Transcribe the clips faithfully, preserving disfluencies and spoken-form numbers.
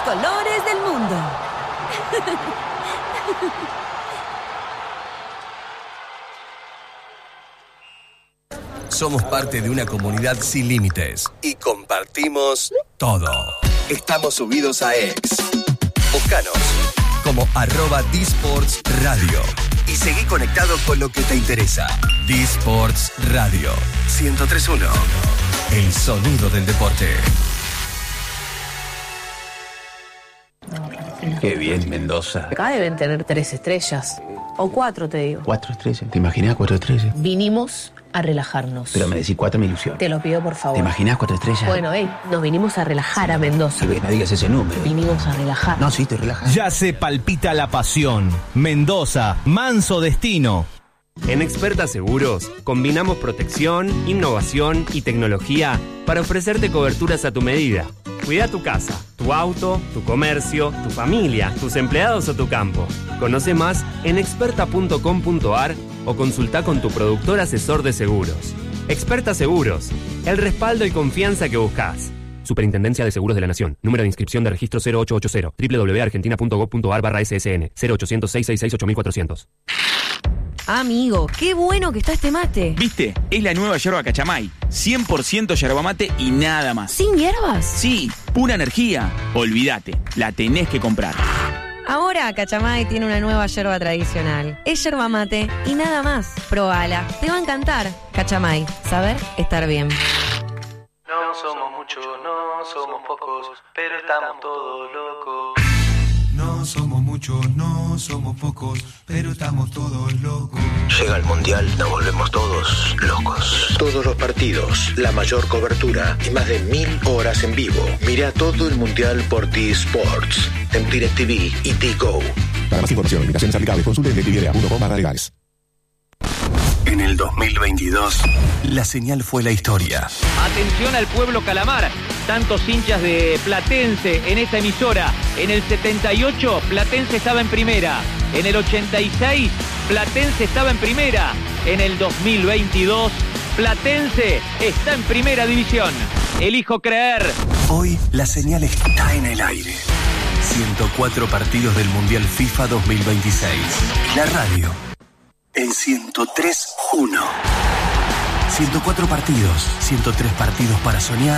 colores del mundo. Somos parte de una comunidad sin límites y compartimos todo. Estamos subidos a X. Búscanos como arroba D-Sports Radio y seguí conectado con lo que te interesa. D-Sports Radio ciento tres punto uno. El sonido del deporte. Qué bien, Mendoza. Acá deben tener tres estrellas. O cuatro, te digo. Cuatro estrellas. ¿Te imaginas cuatro estrellas? Vinimos a relajarnos. Pero me decís cuatro me ilusión. Te lo pido, por favor. ¿Te imaginas cuatro estrellas? Bueno, hey, nos vinimos a relajar a Mendoza. Que no digas ese número. Vinimos a relajar. No, sí, estoy relajado. Ya se palpita la pasión. Mendoza, manso destino. En Experta Seguros, combinamos protección, innovación y tecnología para ofrecerte coberturas a tu medida. Cuida tu casa, tu auto, tu comercio, tu familia, tus empleados o tu campo. Conoce más en experta punto com punto a r o consulta con tu productor asesor de seguros. Experta Seguros, el respaldo y confianza que buscas. Superintendencia de Seguros de la Nación. Número de inscripción de registro cero ocho ocho cero. doble u doble u doble u punto argentina punto gov punto a r barra S S N. cero ochocientos, seiscientos sesenta y seis, ocho mil cuatrocientos. Amigo, qué bueno que está este mate. ¿Viste? Es la nueva yerba Cachamay. cien por ciento yerba mate y nada más. ¿Sin hierbas? Sí, pura energía. Olvídate, la tenés que comprar. Ahora Cachamay tiene una nueva yerba tradicional. Es yerba mate y nada más. Probala, te va a encantar. Cachamay, saber estar bien. No somos muchos, no somos pocos, pero estamos todos locos. No somos muchos, no somos pocos, pero estamos todos locos. Llega el Mundial, nos volvemos todos locos. Todos los partidos, la mayor cobertura y más de mil horas en vivo. Mira todo el Mundial por D-Sports, en DirecTV y D-Go. Para más información, invitaciones aplicables, consulte en dtv punto com barra legales. En el dos mil veintidós, la señal fue la historia. Atención al pueblo calamar. Tantos hinchas de Platense en esta emisora. En el setenta y ocho, Platense estaba en primera. En el ochenta y seis, Platense estaba en primera. En el dos mil veintidós, Platense está en primera división. Elijo creer. Hoy la señal está en el aire. ciento cuatro partidos del Mundial FIFA dos mil veintiséis. La radio en ciento tres punto uno. ciento cuatro partidos, ciento tres partidos para soñar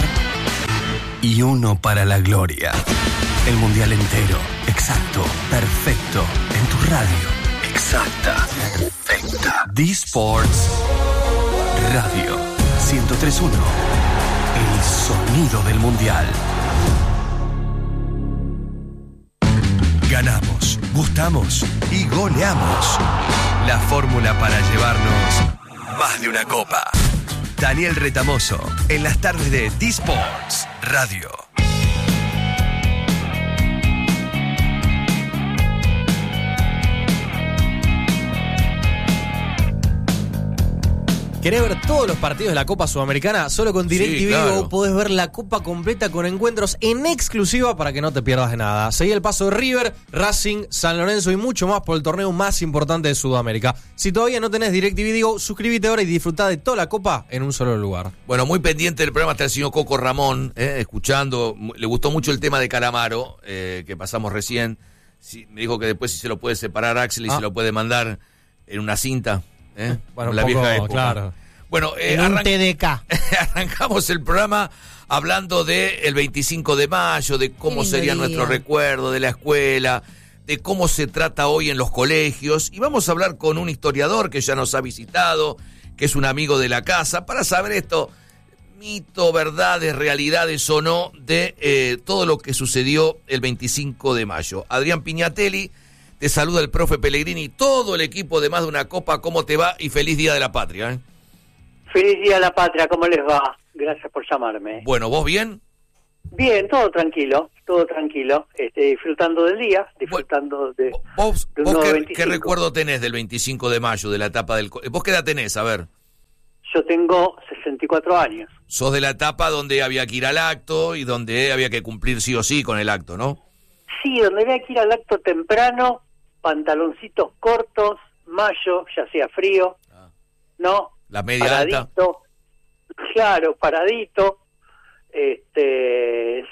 y uno para la gloria. El Mundial entero, exacto, perfecto, en tu radio. Exacta, perfecta. D-Sports Radio ciento tres punto uno. El sonido del Mundial. Ganamos, gustamos y goleamos. La fórmula para llevarnos más de una copa. Daniel Retamoso, en las tardes de D-Sports Radio. ¿Querés ver todos los partidos de la Copa Sudamericana? Solo con DirecTV Sí, claro. podés ver la Copa completa con encuentros en exclusiva para que no te pierdas de nada. Seguí el paso de River, Racing, San Lorenzo y mucho más por el torneo más importante de Sudamérica. Si todavía no tenés DirecTV, digo, suscríbete ahora y disfrutá de toda la Copa en un solo lugar. Bueno, muy pendiente del programa está el señor Coco Ramón, eh, escuchando. Le gustó mucho el tema de Calamaro, eh, que pasamos recién. Sí, me dijo que después si se lo puede separar Axel y Ah. se lo puede mandar en una cinta. ¿Eh? Bueno, la un poco, vieja época. claro. Bueno, eh, En un arran- T D K. arrancamos el programa hablando de el veinticinco de mayo, de cómo Qué sería lindo nuestro día. recuerdo de la escuela, de cómo se trata hoy en los colegios. Y vamos a hablar con un historiador que ya nos ha visitado, que es un amigo de la casa, para saber esto, mito, verdades, realidades o no, de eh, todo lo que sucedió el veinticinco de mayo. Adrián Piñatelli, te saluda el profe Pellegrini, todo el equipo de Más de una Copa, ¿cómo te va? Y feliz Día de la Patria, ¿eh? Feliz Día a la Patria, ¿cómo les va? Gracias por llamarme. Bueno, ¿vos bien? Bien, todo tranquilo, todo tranquilo, este, disfrutando del día, disfrutando de, ¿Vos, de un vos nuevo qué, veinticinco. qué recuerdo tenés del veinticinco de mayo, de la etapa del... co- ¿Vos qué edad tenés? A ver. Yo tengo sesenta y cuatro años. Sos de la etapa donde había que ir al acto y donde había que cumplir sí o sí con el acto, ¿no? Sí, donde había que ir al acto temprano, pantaloncitos cortos, mayo, ya hacía frío, ¿no? La media alta. Paradito, claro, paradito, este,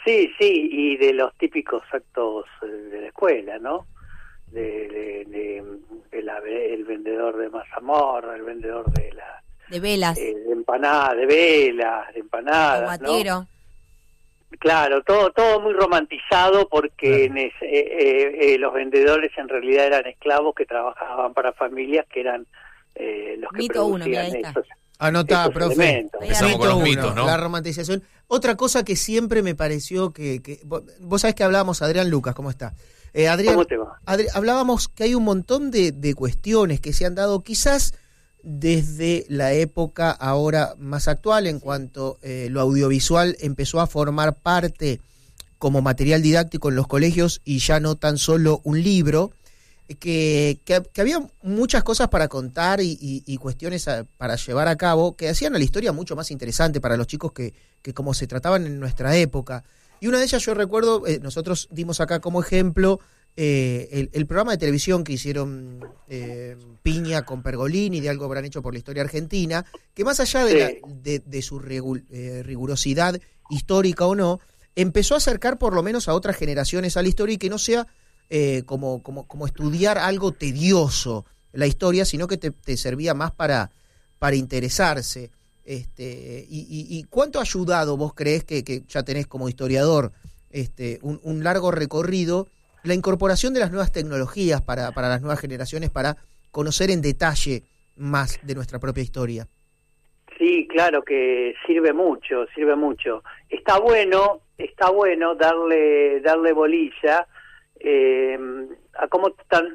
Sí, sí, y de los típicos actos de la escuela, ¿no? De, de, de, de la, el vendedor de mazamorra, el vendedor de la de velas, eh, de empanadas, de velas, de empanadas, aguatero. ¿no? Claro, todo todo muy romantizado porque en ese, eh, eh, los vendedores en realidad eran esclavos que trabajaban para familias que eran eh, los que Mito producían uno, esos. Anotá, esos profe. elementos. Empezamos con los Mito mitos, uno, ¿no? La romantización. Otra cosa que siempre me pareció que... que vos, vos sabés que hablábamos, Adrián Lucas, ¿cómo está? Eh, Adrián, ¿Cómo te va? Adri- hablábamos que hay un montón de, de cuestiones que se han dado quizás desde la época ahora más actual, en cuanto eh, lo audiovisual empezó a formar parte como material didáctico en los colegios y ya no tan solo un libro, que, que, que había muchas cosas para contar y, y, y cuestiones a, para llevar a cabo que hacían a la historia mucho más interesante para los chicos que, que como se trataban en nuestra época. Y una de ellas yo recuerdo, eh, nosotros dimos acá como ejemplo eh, el, el programa de televisión que hicieron eh, Piña con Pergolini, de algo habrán hecho por la historia argentina, que más allá de, Sí. la, de, de su regu, eh, rigurosidad histórica o no, empezó a acercar por lo menos a otras generaciones a la historia y que no sea eh, como, como, como estudiar algo tedioso la historia, sino que te, te servía más para, para interesarse. Este, y, y, ¿Y cuánto ha ayudado, vos creés, que, que ya tenés como historiador este, un, un largo recorrido, la incorporación de las nuevas tecnologías para, para las nuevas generaciones, para conocer en detalle más de nuestra propia historia? Sí, claro que sirve mucho, sirve mucho. Está bueno, está bueno darle darle bolilla eh, a cómo tan,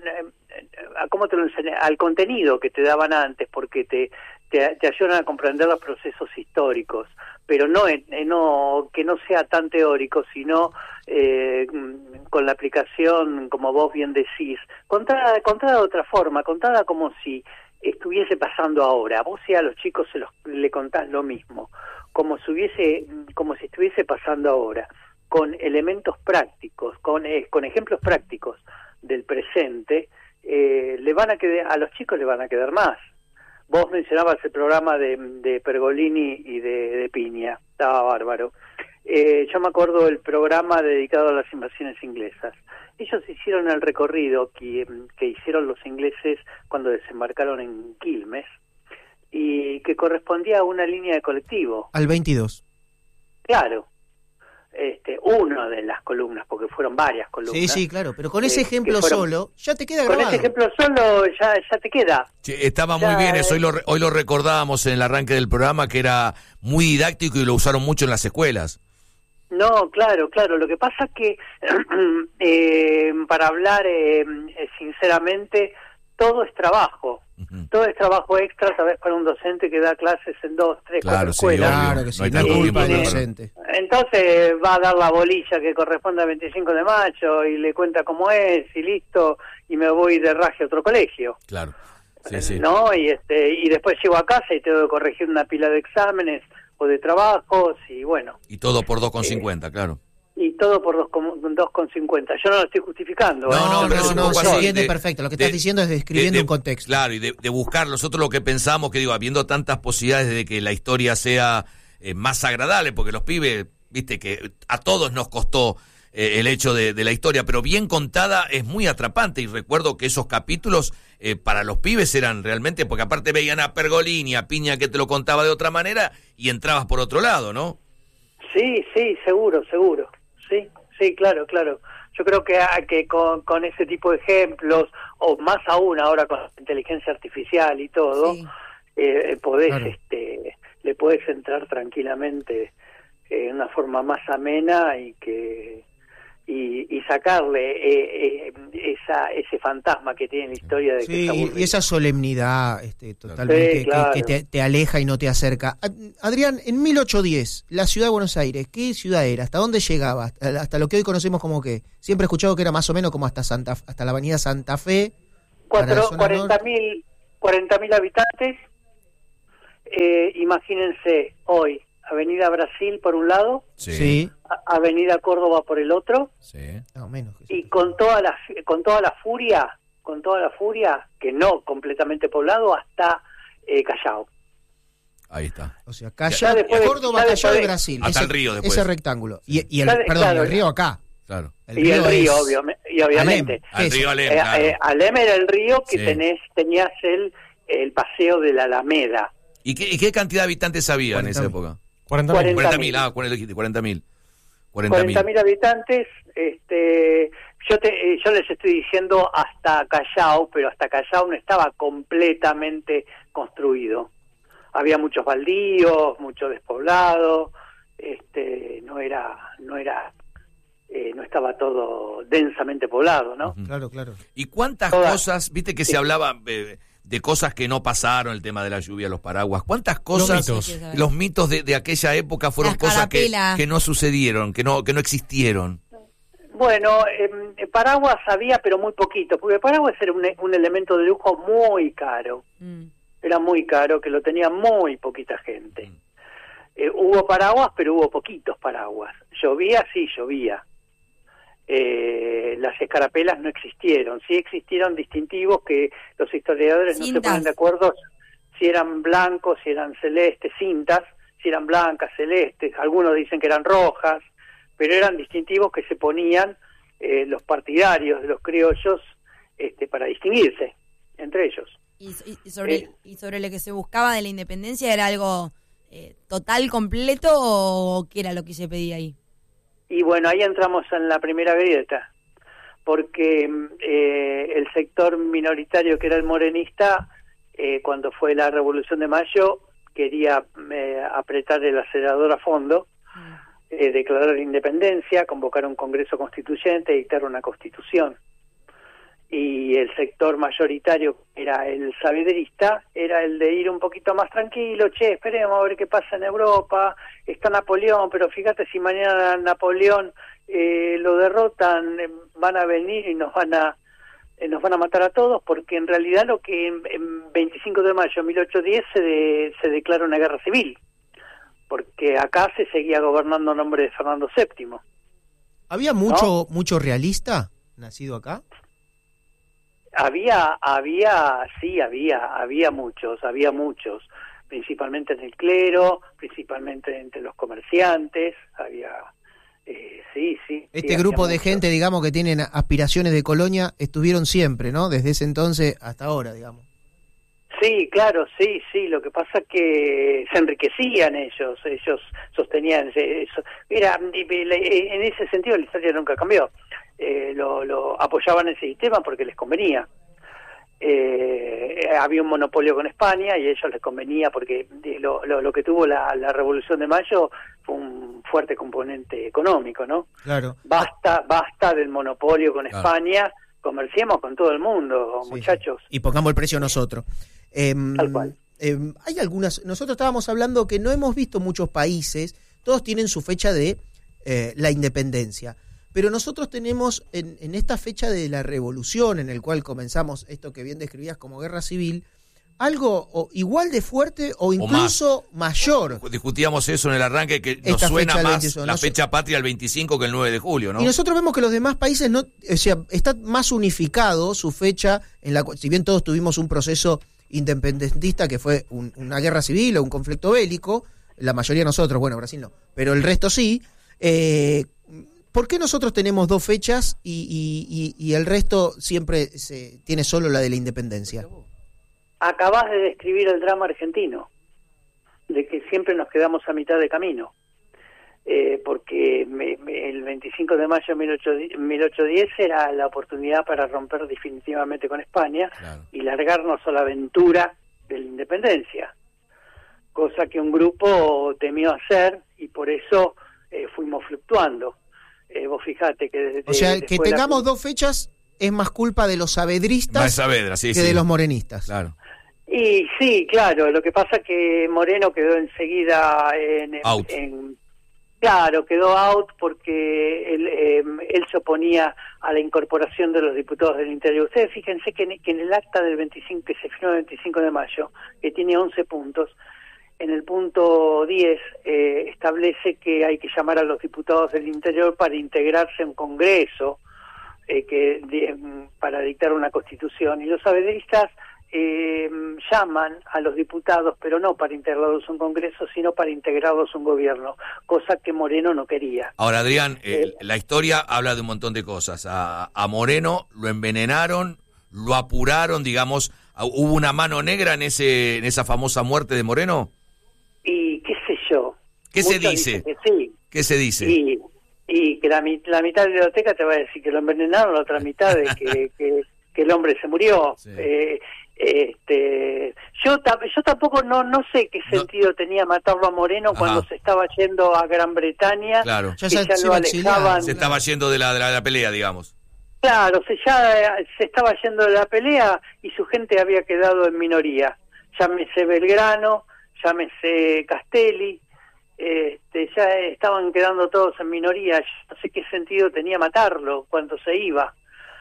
a cómo te lo enseñan, al contenido que te daban antes, porque te te, te ayudan a comprender los procesos históricos, pero no en, en no que no sea tan teórico, sino eh, con la aplicación, como vos bien decís, contada contada de otra forma, contada como si estuviese pasando ahora. Vos y a los chicos se los le contás lo mismo, como si hubiese, como si estuviese pasando ahora, con elementos prácticos, con eh, con ejemplos prácticos del presente, eh, le van a quedar, a los chicos le van a quedar más. Vos mencionabas el programa de, de Pergolini y de, de Piña, estaba bárbaro. Eh, yo me acuerdo del programa dedicado a las invasiones inglesas. Ellos hicieron el recorrido que, que hicieron los ingleses cuando desembarcaron en Quilmes y que correspondía a una línea de colectivo. Al veintidós. Claro, este, una de las columnas, porque fueron varias columnas. Sí, sí, claro, pero con ese eh, ejemplo fueron, solo ya te queda con grabado. Con ese ejemplo solo ya, ya te queda. Sí, estaba ya, muy bien eso, eh, hoy lo, hoy lo recordábamos en el arranque del programa, que era muy didáctico y lo usaron mucho en las escuelas. No, claro, claro. Lo que pasa es que, eh, para hablar eh, sinceramente, todo es trabajo. Uh-huh. Todo es trabajo extra, sabes, para un docente que da clases en dos, tres, claro, cuatro sí, escuelas. Claro que sí, no hay no es tanto culpa tiempo del de docente. Entonces va a dar la bolilla que corresponde al veinticinco de mayo y le cuenta cómo es y listo, y me voy de raje a otro colegio. Claro, sí, sí. ¿No? Y, este, y después llego a casa y tengo que corregir una pila de exámenes o de trabajos y bueno. Y todo por dos con cincuenta, eh, claro. Y todo por dos con cincuenta. Yo no lo estoy justificando. No, ¿eh? no, pero no, es un no, poco se así, entiende de- perfecto. Lo que de- estás diciendo es describiendo de- de- un contexto. Claro, y de, de buscar nosotros lo que pensamos, que digo, habiendo tantas posibilidades de que la historia sea eh, más agradable, porque los pibes, viste, que a todos nos costó eh, el hecho de, de la historia, pero bien contada es muy atrapante, y recuerdo que esos capítulos eh, para los pibes eran realmente, porque aparte veían a Pergolini, a Piña que te lo contaba de otra manera, y entrabas por otro lado, ¿no? Sí, sí, seguro, seguro. Sí, sí, claro, claro. Yo creo que, que con, con ese tipo de ejemplos, o más aún ahora con la inteligencia artificial y todo, Sí. eh, podés, Claro. este, le podés entrar tranquilamente eh, de una forma más amena y que y, y sacarle eh, eh, esa ese fantasma que tiene la historia de que Sí, es y, aburrido. y esa solemnidad este, totalmente Sí, que- claro. que, te, te aleja y no te acerca. Ad- Adrián, en mil ochocientos diez, la ciudad de Buenos Aires, ¿qué ciudad era? ¿Hasta dónde llegaba? Hasta, hasta lo que hoy conocemos como qué. Siempre he escuchado que era más o menos como hasta Santa hasta la avenida Santa Fe. para la Cuatro, zona cuarenta norte. mil cuarenta mil habitantes. Eh, imagínense hoy Avenida Brasil por un lado, Sí. a- Avenida Córdoba por el otro, Sí. No, menos. que y eso. con toda la con toda la furia, con toda la furia, que no completamente poblado, hasta eh, Callao. Ahí está. O sea, Callao, de, Córdoba, Callao de Brasil. Hasta ese, el río después. Ese rectángulo. Y, y el, Ya, perdón, claro, el río acá. Claro. El y el río, es obvio, y obviamente. Alem. El río Alem, Eh, claro. eh, Alem era el río que Sí. tenés, tenías el, el paseo de la Alameda. ¿Y qué, y qué cantidad de habitantes había en esa época? cuarenta mil. cuarenta mil, ah, cuarenta mil. cuarenta mil. cuarenta mil habitantes. Este, yo, te, eh, yo les estoy diciendo hasta Callao, pero hasta Callao no estaba completamente construido. Había muchos baldíos, mucho despoblado, este, no era, no era, eh, no estaba todo densamente poblado, ¿no? Claro, claro. ¿Y cuántas Todas. cosas, viste que Sí. se hablaba eh, de cosas que no pasaron, el tema de la lluvia, los paraguas, cuántas cosas, Los mitos. los mitos de, de aquella época fueron Las cosas que, carapelas. que no sucedieron, que no, que no existieron? Bueno, eh, paraguas había, pero muy poquito, porque paraguas era un, un elemento de lujo muy caro. Mm. Era muy caro, que lo tenía muy poquita gente. Eh, hubo paraguas, pero hubo poquitos paraguas. Llovía, sí, llovía. Eh, las escarapelas no existieron. Sí existieron distintivos que los historiadores no se Cintas. ponen de acuerdo si eran blancos, si eran celestes, cintas, si eran blancas, celestes. Algunos dicen que eran rojas, pero eran distintivos que se ponían eh, los partidarios de los criollos este, para distinguirse entre ellos. Y, y- y sobre, Eh. y sobre lo que se buscaba de la independencia, ¿era algo eh, total, completo o qué era lo que se pedía ahí? Y bueno, ahí entramos en la primera grieta, porque eh, el sector minoritario que era el morenista, eh, cuando fue la Revolución de Mayo, quería eh, apretar el acelerador a fondo, eh, declarar la independencia, convocar un congreso constituyente, dictar una constitución. Y el sector mayoritario, era el saavedrista, era el de ir un poquito más tranquilo, che, esperemos a ver qué pasa en Europa, está Napoleón, pero fíjate si mañana Napoleón eh, lo derrotan, eh, van a venir y nos van a eh, nos van a matar a todos, porque en realidad lo que en, en veinticinco de mayo de mil ochocientos diez se, de, se declara una guerra civil, porque acá se seguía gobernando en nombre de Fernando séptimo. ¿Había mucho, mucho realista nacido acá? Había, había, sí, había, había muchos, había muchos, principalmente en el clero, principalmente entre los comerciantes, había, eh, sí, sí. Este sí, grupo había de mucho. gente, digamos, que tienen aspiraciones de colonia, estuvieron siempre, ¿no? Desde ese entonces hasta ahora, digamos. Sí, claro, sí, sí, lo que pasa es que se enriquecían ellos, ellos sostenían eso. Mira, en ese sentido la historia nunca cambió. Eh, lo, lo apoyaban ese sistema porque les convenía. Eh, había un monopolio con España y a ellos les convenía porque lo, lo, lo que tuvo la, la Revolución de Mayo fue un fuerte componente económico, ¿no? Claro. Basta, basta del monopolio con Claro. España, comerciemos con todo el mundo, Sí, muchachos. Y pongamos el precio nosotros. Em, Tal cual. em, hay algunas, nosotros estábamos hablando que no hemos visto muchos países, todos tienen su fecha de eh, la independencia, pero nosotros tenemos en, en esta fecha de la revolución, en el cual comenzamos esto que bien describías como guerra civil, algo o igual de fuerte o incluso mayor. Discutíamos eso en el arranque, que nos Esta suena fecha del más veintiuno, la no sé. fecha patria el veinticinco que el nueve de julio, ¿no? Y nosotros vemos que los demás países no, o sea, está más unificado su fecha, en la cu- si bien todos tuvimos un proceso independentista que fue un- una guerra civil o un conflicto bélico, la mayoría de nosotros, bueno, Brasil no, pero el resto sí. Eh, ¿Por qué nosotros tenemos dos fechas y, y- y- y el resto siempre se tiene solo la de la independencia? Acabás de describir el drama argentino, de que siempre nos quedamos a mitad de camino, eh, porque me- me- el veinticinco de mayo de mil ochocientos diez era la oportunidad para romper definitivamente con España y largarnos a la aventura de la independencia, cosa que un grupo temió hacer y por eso eh, fuimos fluctuando. Eh, vos fijate que desde O sea, que después de la- tengamos dos fechas es más culpa de los Va saavedristas de Saavedra, sí, que sí. de los morenistas. Claro. Y sí, claro, lo que pasa es que Moreno quedó enseguida en... en- Out. en- claro, quedó out porque él, eh, él se oponía a la incorporación de los diputados del interior. Ustedes fíjense que en, que en el acta del veinticinco, que se firmó el veinticinco de mayo, que tiene once puntos, en el punto diez eh, establece que hay que llamar a los diputados del interior para integrarse en un congreso eh, que de- para dictar una constitución. Y los saavedristas eh, llaman a los diputados, pero no para integrarlos a un Congreso, sino para integrarlos a un gobierno, cosa que Moreno no quería. Ahora, Adrián, eh, la historia habla de un montón de cosas. A, a Moreno lo envenenaron, lo apuraron, digamos, ¿hubo una mano negra en ese en esa famosa muerte de Moreno? Y qué sé yo. ¿Qué se Muchos dice? dicen que sí. ¿Qué se dice? Y, y que la, mi- la mitad de la biblioteca te va a decir que lo envenenaron, la otra mitad de que, que, que el hombre se murió. Sí. Eh, este, yo ta- yo tampoco no no sé qué sentido tenía matarlo a Moreno Ajá. cuando se estaba yendo a Gran Bretaña, Claro. que ya, lo alejaban. Se estaba yendo de la, de la, de la pelea, digamos. Claro, se ya eh, se estaba yendo de la pelea y su gente había quedado en minoría. Llámese Belgrano, llámese Castelli, este, ya estaban quedando todos en minoría. Yo no sé qué sentido tenía matarlo cuando se iba.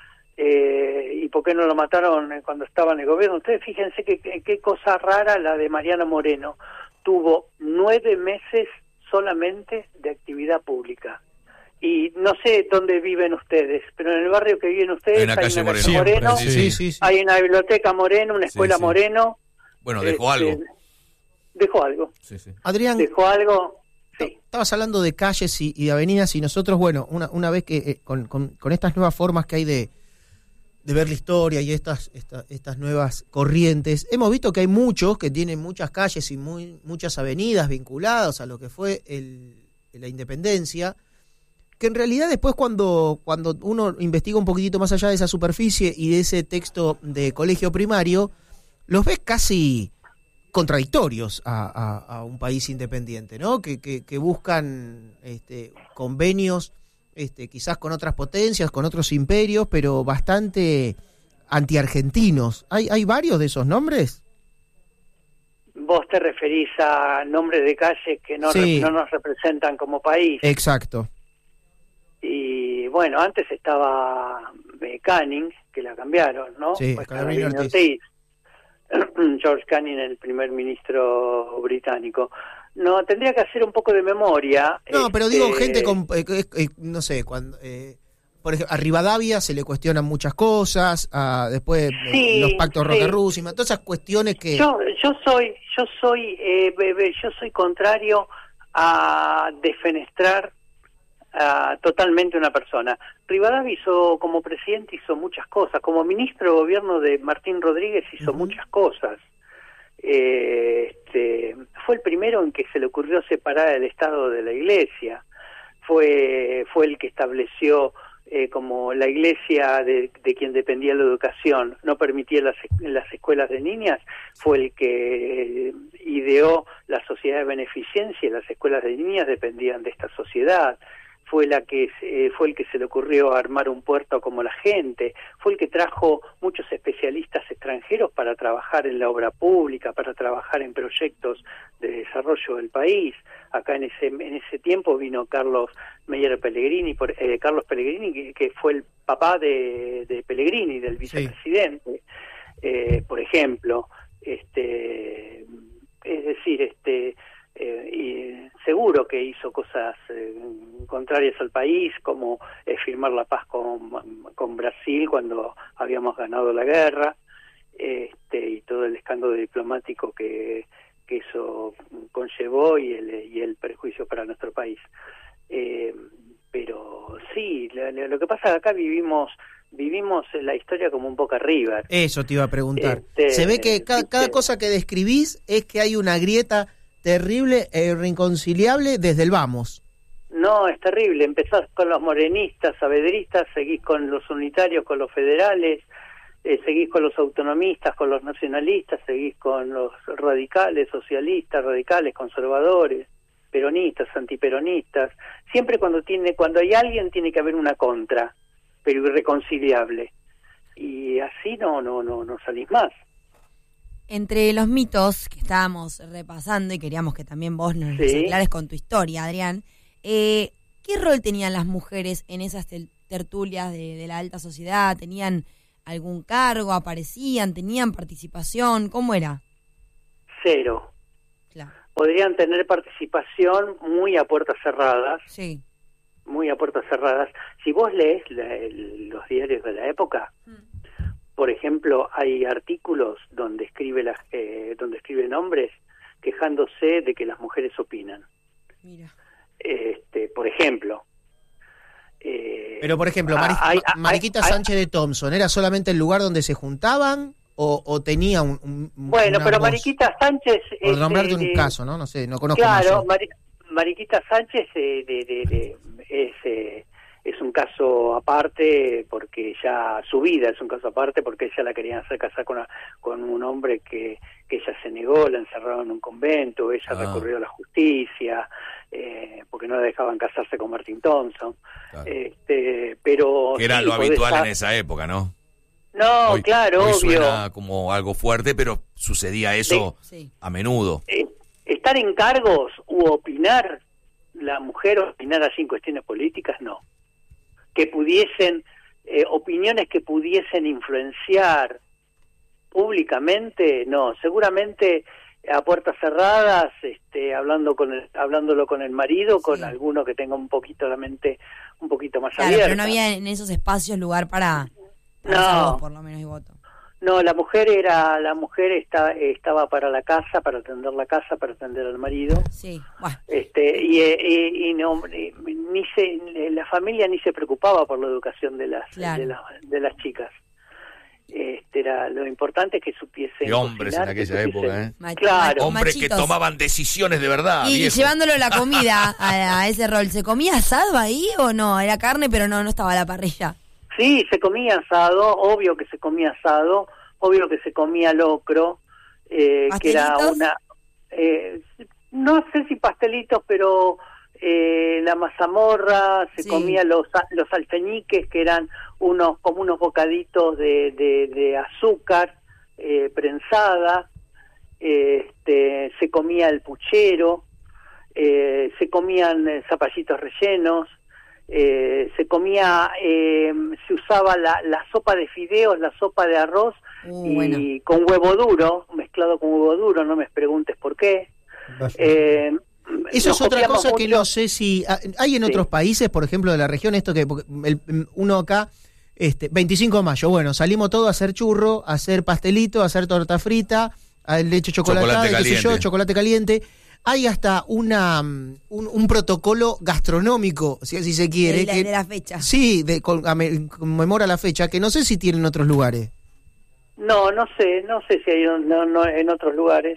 Eh, y por qué no lo mataron cuando estaba en el gobierno. Ustedes fíjense que qué cosa rara la de Mariano Moreno. Tuvo nueve meses solamente de actividad pública. Y no sé dónde viven ustedes, pero en el barrio que viven ustedes En la hay calle una Moreno. calle Moreno, Siempre, sí, sí, sí. hay una biblioteca Moreno, una escuela sí. Moreno. Bueno, dejó Este, algo. Dejó algo. Sí, sí. Adrián, Dejó algo. estabas hablando de calles y, y de avenidas y nosotros, bueno, una, una vez que eh, con, con, con estas nuevas formas que hay de, de ver la historia y estas, esta, estas nuevas corrientes, hemos visto que hay muchos que tienen muchas calles y muy, muchas avenidas vinculadas a lo que fue el, la independencia, que en realidad después cuando, cuando uno investiga un poquitito más allá de esa superficie y de ese texto de colegio primario, los ves casi contradictorios a, a, a un país independiente, ¿no? Que, que, que buscan este, convenios este, quizás con otras potencias, con otros imperios, pero bastante antiargentinos. ¿Hay, hay varios de esos nombres? Vos te referís a nombres de calles que no, Sí. re- no nos representan como país. Exacto. Y bueno, antes estaba eh, Canning, que la cambiaron, ¿no? Sí, Pues Carolina Carolina Ortiz. Ortiz. George Canning, el primer ministro británico. No, tendría que hacer un poco de memoria. No, pero este, digo gente con, eh, eh, eh, no sé, cuando, eh, por ejemplo, a Rivadavia se le cuestionan muchas cosas, a, después eh, Sí, los pactos sí. Roca-Rússima, todas esas cuestiones que... Yo, yo soy, yo soy, eh, bebé, yo soy contrario a defenestrar a totalmente una persona. Rivadavia hizo, como presidente, hizo muchas cosas. Como ministro de gobierno de Martín Rodríguez hizo muchas cosas. Eh, este, fue el primero en que se le ocurrió separar el Estado de la Iglesia. Fue, fue el que estableció eh, como la Iglesia de, de quien dependía la educación no permitía las, las escuelas de niñas. Fue el que ideó la sociedad de beneficencia y las escuelas de niñas dependían de esta sociedad. Fue la que eh, fue el que se le ocurrió armar un puerto como la gente, fue el que trajo muchos especialistas extranjeros para trabajar en la obra pública, para trabajar en proyectos de desarrollo del país. Acá en ese en ese tiempo vino Carlos Meyer Pellegrini, por, eh, Carlos Pellegrini, que, que fue el papá de, de Pellegrini, del vicepresidente, eh, por ejemplo. Este, es decir, este Eh, y seguro que hizo cosas eh, contrarias al país, como eh, firmar la paz con, con Brasil cuando habíamos ganado la guerra, este, y todo el escándalo diplomático que, que eso conllevó y el, y el perjuicio para nuestro país. Eh, pero sí, lo, lo que pasa es que acá vivimos vivimos la historia como un Boca River. Eso te iba a preguntar. Este, Se ve que cada, cada este, cosa que describís es que hay una grieta terrible e irreconciliable desde el vamos. No, es terrible. Empezás con los morenistas, saavedristas, seguís con los unitarios, con los federales, eh, seguís con los autonomistas, con los nacionalistas, seguís con los radicales, socialistas, radicales, conservadores, peronistas, antiperonistas. Siempre cuando tiene, cuando hay alguien tiene que haber una contra, pero irreconciliable. Y así no, no, no, no salís más. Entre los mitos que estábamos repasando y queríamos que también vos nos los Sí. aclares con tu historia, Adrián, eh, ¿qué rol tenían las mujeres en esas tel- tertulias de, de la alta sociedad? ¿Tenían algún cargo? ¿Aparecían? ¿Tenían participación? ¿Cómo era? Cero. Claro. Podrían tener participación muy a puertas cerradas. Sí. Muy a puertas cerradas. Si vos lees la- el- los diarios de la época, por ejemplo, hay artículos donde escribe las, eh, donde escriben hombres quejándose de que las mujeres opinan. Mira. Este, por ejemplo. Eh, Pero, por ejemplo, Mari- hay- hay- Mariquita hay- Sánchez de Thompson, ¿era solamente el lugar donde se juntaban o, o tenía un, un- Bueno, una pero voz? Mariquita Sánchez... Por es, nombrarte eh, un de- caso, ¿no? No sé, no conozco Claro, más. Mari- Mariquita Sánchez eh, de, de- de- es, eh, es un caso aparte porque ya su vida es un caso aparte porque ella la querían hacer casar con, una- con un hombre que, que ella se negó, la encerraron en un convento, ella Ah. recurrió a la justicia eh, porque no la dejaban casarse con Martin Thompson. Claro. Este, pero Que era sí, lo podés habitual estar- en esa época, ¿no? No, Hoy- claro, hoy obvio. suena como algo fuerte, pero sucedía eso Sí. a menudo. Eh, estar en cargos u opinar, la mujer opinar así en cuestiones políticas, no. Que pudiesen, eh, opiniones que pudiesen influenciar públicamente, no. Seguramente a puertas cerradas, este, hablando con el, hablándolo con el marido, con alguno que tenga un poquito la mente un poquito más Claro, abierta. pero no había en esos espacios lugar para, para No. hacer voz, por lo menos, y voto. No, la mujer era, la mujer está, estaba para la casa, para atender la casa, para atender al marido. Sí, bueno. Este, y, eh, y, y no, eh, ni se, la familia ni se preocupaba por la educación de las, Claro. de las, de las chicas. Este, era, lo importante es que supiesen. Qué hombres en cocinar, que aquella supiesen- época, ¿eh? Mach- Claro. Hombres que machitos. tomaban decisiones de verdad, Y, y viejo. llevándolo la comida a, a ese rol, ¿se comía asado ahí o no? Era carne, pero no, no estaba a la parrilla. Sí, se comía asado, obvio que se comía asado, obvio que se comía locro, eh, que era ¿Pastelitos? una, eh, no sé si pastelitos, pero eh, la mazamorra, se Sí. comía los los alfeñiques, que eran unos como unos bocaditos de, de, de azúcar eh, prensada, eh, este, se comía el puchero, eh, se comían eh, zapallitos rellenos. Eh, se comía, eh, se usaba la, la sopa de fideos, la sopa de arroz Uh, y bueno. con huevo duro, mezclado con huevo duro, no me preguntes por qué. Eh, Eso nos es otra copiamos cosa que mucho- no sé si... ah, Hay en Sí. otros países, por ejemplo, de la región, esto que porque el- uno acá, este veinticinco de mayo, bueno, salimos todos a hacer churro, a hacer pastelito, a hacer torta frita, a leche chocolatada, Chocolate qué sé yo, caliente. chocolate caliente. Hay hasta una mm, un, un protocolo gastronómico, si así se quiere. De la- que- de la fecha. Sí, de, con- ame- conmemora la fecha, que no sé si tiene en otros lugares. No, no sé, no sé si hay no, no, en otros lugares,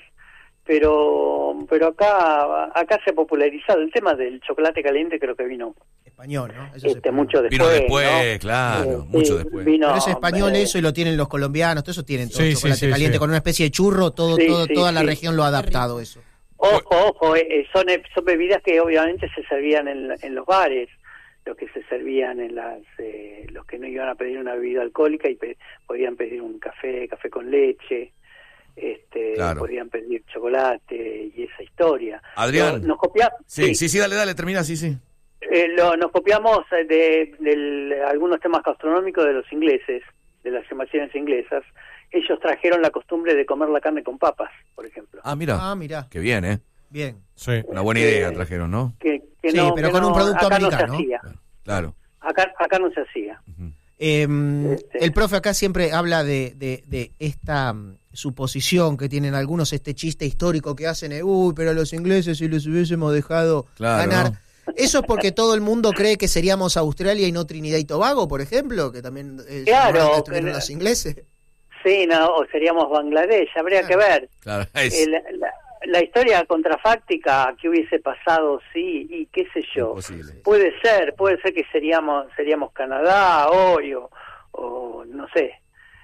pero pero acá acá se ha popularizado el tema del chocolate caliente, creo que vino Español, ¿no? Eso es este, español. mucho después. Vino después, ¿no? claro, Eh, mucho sí, después. vino, Pero es español eh, eso y lo tienen los colombianos, todo eso tienen todo Sí, sí, chocolate sí, caliente sí. con una especie de churro, todo, Sí, todo sí, toda la sí. región lo ha adaptado eso. Ojo, ojo, eh, eh, son, eh, son bebidas que obviamente se servían en, en los bares, los que se servían en las, eh, los que no iban a pedir una bebida alcohólica y pe- podían pedir un café, café con leche, este, Claro. podían pedir chocolate y esa historia. Adrián. Lo- nos copia- Sí, sí, sí, dale, dale, termina, sí, sí. eh, lo- nos copiamos eh, de, del- algunos temas gastronómicos de los ingleses, de las invasiones inglesas. Ellos trajeron la costumbre de comer la carne con papas, por ejemplo. Ah, mira. Ah, mira. Qué bien, ¿eh? Bien. Sí. Una buena Eh, idea trajeron, ¿no? Que, que Sí, no, pero que con un no- producto acá americano, no se hacía. Claro. Acá, acá no se hacía. Eh, Este. El profe acá siempre habla de, de, de esta mm, suposición que tienen algunos, este chiste histórico que hacen, eh, uy, pero los ingleses si les hubiésemos dejado Claro, ganar. ¿no? ¿Eso es porque todo el mundo cree que seríamos Australia y no Trinidad y Tobago, por ejemplo? Que también eh, Claro, nos destruyeron que- los ingleses. Sí, no, o seríamos Bangladesh, habría que ver. Claro, Eh, es la, la- la historia contrafáctica que hubiese pasado, sí, y qué sé yo. imposible. Puede ser, puede ser que seríamos seríamos Canadá hoy o, o no sé.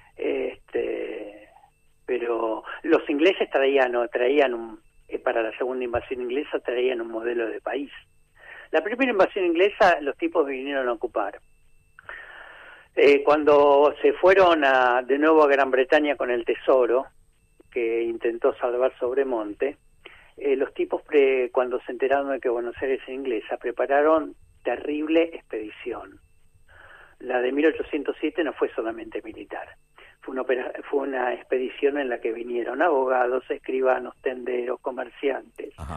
Este, pero los ingleses traían o traían un, eh, para la segunda invasión inglesa traían un modelo de país. La primera invasión inglesa los tipos vinieron a ocupar. Eh, cuando se fueron a, de nuevo a Gran Bretaña con el tesoro que intentó salvar Sobremonte, eh, los tipos pre, cuando se enteraron de que Buenos Aires era inglesa prepararon terrible expedición. La de mil ochocientos siete no fue solamente militar, fue una, opera, fue una expedición en la que vinieron abogados, escribanos, tenderos, comerciantes, Ajá.